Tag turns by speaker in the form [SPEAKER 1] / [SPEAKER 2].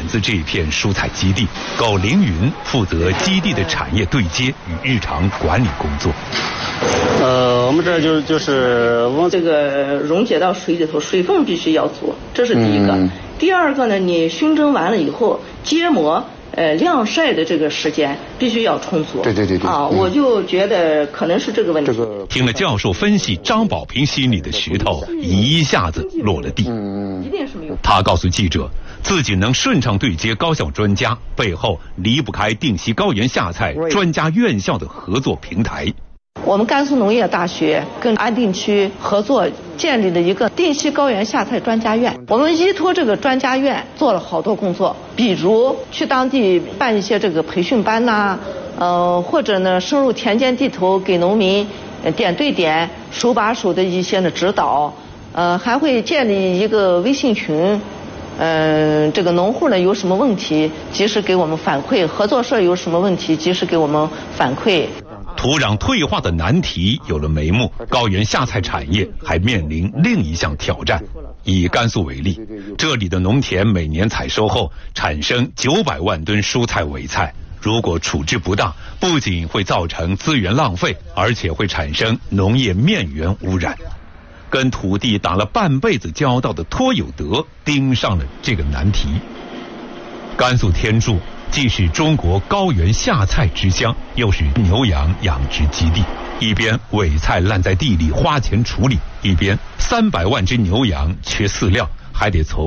[SPEAKER 1] 自这片蔬菜基地，苟凌云负责基地的产业对接与日常管理工作。
[SPEAKER 2] 我们这就是往
[SPEAKER 3] 这个溶解到水里头，水分必须要足，这是第一个。第二个呢，你熏蒸完了以后，揭膜晾晒的这个时间必须要充足。
[SPEAKER 2] 对
[SPEAKER 3] 啊，我就觉得可能是这个问题。
[SPEAKER 1] 听了教授分析，张宝平心里的石头一下子落了地。
[SPEAKER 3] 一定是没有。
[SPEAKER 1] 他告诉记者，自己能顺畅对接高校专家，背后离不开定西高原下菜专家院校的合作平台。
[SPEAKER 3] 我们甘肃农业大学跟安定区合作建立了一个定西高原下菜专家院，我们依托这个专家院做了好多工作，比如去当地办一些这个培训班呐，或者呢深入田间地头给农民点对点手把手的一些的指导，还会建立一个微信群，这个农户呢有什么问题及时给我们反馈，合作社有什么问题及时给我们反馈。
[SPEAKER 1] 土壤退化的难题有了眉目，高原下菜产业还面临另一项挑战。以甘肃为例，这里的农田每年采收后产生900万吨蔬菜伪菜，如果处置不当，不仅会造成资源浪费，而且会产生农业面源污染。跟土地打了半辈子交道的托有德盯上了这个难题。甘肃天柱既是中国高原下菜之乡，又是牛羊养殖基地，一边伪菜烂在地里花钱处理，一边300万只牛羊缺饲料，还得从